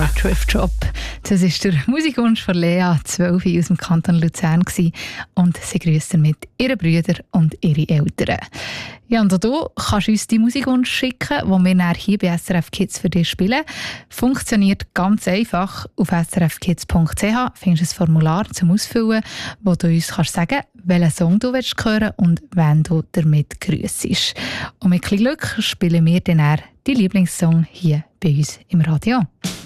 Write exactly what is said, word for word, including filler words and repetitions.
Thrift Shop. Das war der Musikwunsch von Lea, zwölf aus dem Kanton Luzern gewesen. Und sie grüßt damit ihre Brüder und ihre Eltern. Ja, und auch du kannst uns die Musikwunsch schicken, die wir dann hier bei S R F Kids für dich spielen. Funktioniert ganz einfach. Auf s r f kids punkt c h findest du ein Formular zum Ausfüllen, wo du uns kannst sagen, welchen Song du willst hören und wen du damit grüssest. Und mit ein bisschen Glück spielen wir dann die Lieblingssong hier bei uns im Radio.